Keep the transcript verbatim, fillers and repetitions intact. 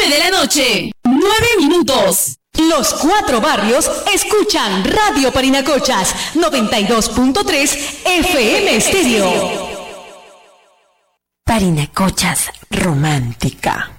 nueve de la noche. Nueve minutos. Los cuatro barrios escuchan Radio Parinacochas, noventa y dos punto tres F M Estéreo. Parinacochas romántica.